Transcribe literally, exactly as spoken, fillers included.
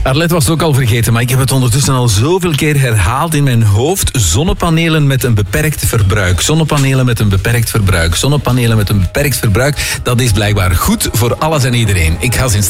Arlette was het ook al vergeten, maar ik heb het ondertussen al zoveel keer herhaald in mijn hoofd. Zonnepanelen met een beperkt verbruik. Zonnepanelen met een beperkt verbruik. Zonnepanelen met een beperkt verbruik. Dat is blijkbaar goed voor alles en iedereen. Ik ga ze in